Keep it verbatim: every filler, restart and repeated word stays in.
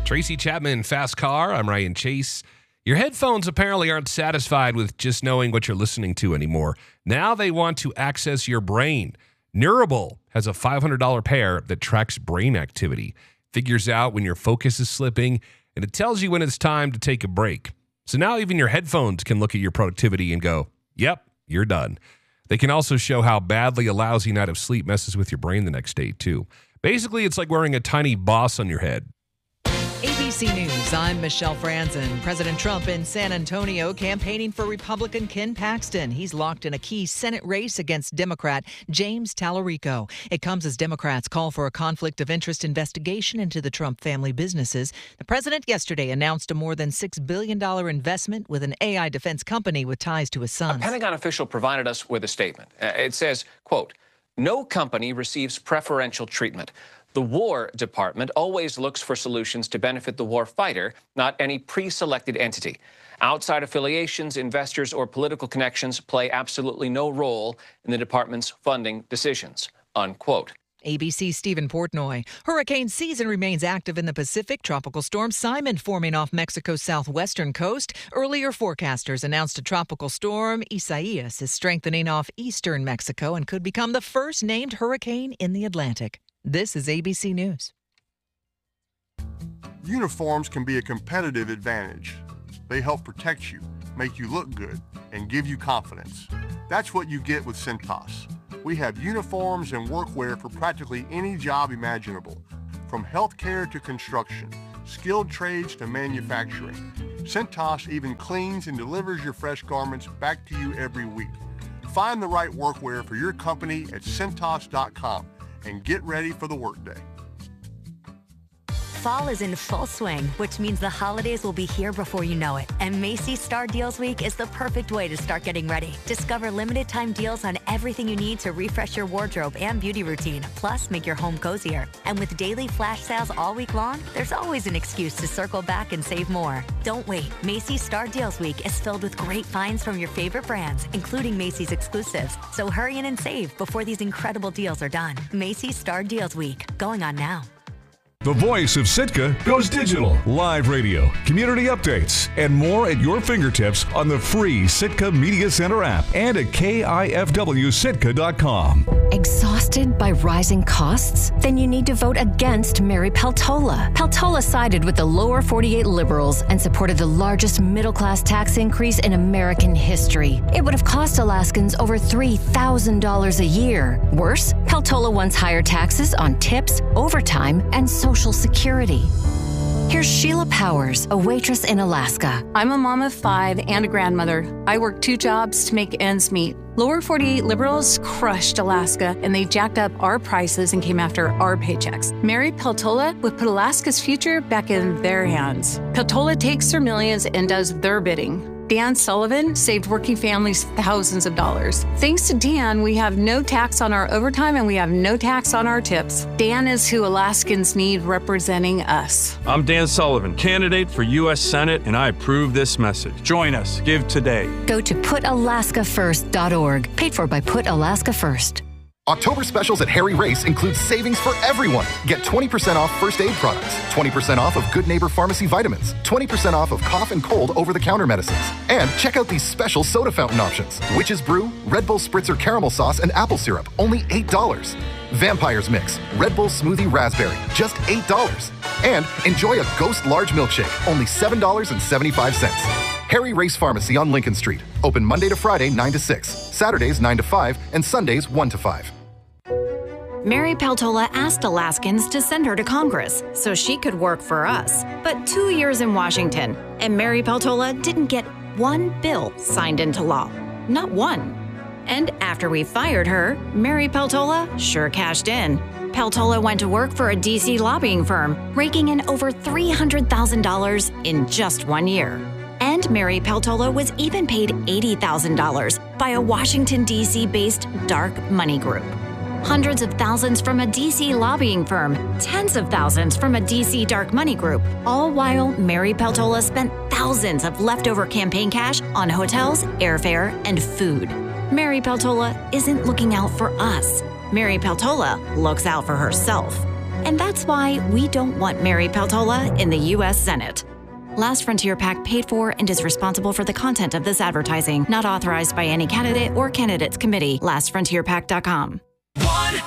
Tracy Chapman, Fast Car. I'm Ryan Chase. Your headphones apparently aren't satisfied with just knowing what you're listening to anymore. Now they want to access your brain. Neurable has a five hundred dollars pair that tracks brain activity, figures out when your focus is slipping, and it tells you when it's time to take a break. So now even your headphones can look at your productivity and go, yep, you're done. They can also show how badly a lousy night of sleep messes with your brain the next day, too. Basically, it's like wearing a tiny boss on your head. A B C News, I'm Michelle Franzen. President Trump in San Antonio campaigning for Republican Ken Paxton. He's locked in a key Senate race against Democrat James Tallarico. It comes as Democrats call for a conflict of interest investigation into the Trump family businesses. The president yesterday announced a more than six billion dollars investment with an A I defense company with ties to his sons. A Pentagon official provided us with a statement. It says, quote, "No company receives preferential treatment. The War Department always looks for solutions to benefit the war fighter, not any pre-selected entity. Outside affiliations, investors, or political connections play absolutely no role in the department's funding decisions," unquote. A B C's Stephen Portnoy. Hurricane season remains active in the Pacific. Tropical storm Simon forming off Mexico's southwestern coast. Earlier forecasters announced a tropical storm, Isaias, is strengthening off eastern Mexico and could become the first named hurricane in the Atlantic. This is A B C News. Uniforms can be a competitive advantage. They help protect you, make you look good, and give you confidence. That's what you get with Cintas. We have uniforms and workwear for practically any job imaginable, from healthcare to construction, skilled trades to manufacturing. Cintas even cleans and delivers your fresh garments back to you every week. Find the right workwear for your company at Cintas dot com and get ready for the workday. Fall is in full swing, which means the holidays will be here before you know it. And Macy's Star Deals Week is the perfect way to start getting ready. Discover limited time deals on everything you need to refresh your wardrobe and beauty routine, plus make your home cozier. And with daily flash sales all week long, there's always an excuse to circle back and save more. Don't wait. Macy's Star Deals Week is filled with great finds from your favorite brands, including Macy's exclusives. So hurry in and save before these incredible deals are done. Macy's Star Deals Week, going on now. The voice of Sitka goes digital. Live radio, community updates, and more at your fingertips on the free Sitka Media Center app and at K I F W Sitka dot com. Exhausted by rising costs? Then you need to vote against Mary Peltola. Peltola sided with the lower forty-eight liberals and supported the largest middle-class tax increase in American history. It would have cost Alaskans over three thousand dollars a year. Worse, Peltola wants higher taxes on tips, overtime, and social Security. Here's Sheila Powers, a waitress in Alaska. I'm a mom of five and a grandmother. I work two jobs to make ends meet. Lower forty-eight liberals crushed Alaska, and they jacked up our prices and came after our paychecks. Mary Peltola would put Alaska's future back in their hands. Peltola takes their millions and does their bidding. Dan Sullivan saved working families thousands of dollars. Thanks to Dan, we have no tax on our overtime and we have no tax on our tips. Dan is who Alaskans need representing us. I'm Dan Sullivan, candidate for U S Senate, and I approve this message. Join us. Give today. Go to put alaska first dot org, paid for by Put Alaska First. October specials at Harry Race include savings for everyone. Get twenty percent off first aid products, twenty percent off of Good Neighbor Pharmacy vitamins, twenty percent off of cough and cold over-the-counter medicines. And check out these special soda fountain options. Witch's Brew, Red Bull Spritzer Caramel Sauce, and Apple Syrup, only eight dollars. Vampires Mix, Red Bull Smoothie Raspberry, just eight dollars. And enjoy a Ghost Large Milkshake, only seven dollars and seventy-five cents. Harry Race Pharmacy on Lincoln Street. Open Monday to Friday, nine to six, Saturdays, nine to five, and Sundays, one to five. Mary Peltola asked Alaskans to send her to Congress so she could work for us. But two years in Washington, and Mary Peltola didn't get one bill signed into law. Not one. And after we fired her, Mary Peltola sure cashed in. Peltola went to work for a D C lobbying firm, raking in over three hundred thousand dollars in just one year. And Mary Peltola was even paid eighty thousand dollars by a Washington, D C-based dark money group. Hundreds of thousands from a D C lobbying firm, tens of thousands from a D C dark money group, all while Mary Peltola spent thousands of leftover campaign cash on hotels, airfare, and food. Mary Peltola isn't looking out for us. Mary Peltola looks out for herself. And that's why we don't want Mary Peltola in the U S Senate. Last Frontier PAC paid for and is responsible for the content of this advertising, not authorized by any candidate or candidates committee. last frontier pac dot com. One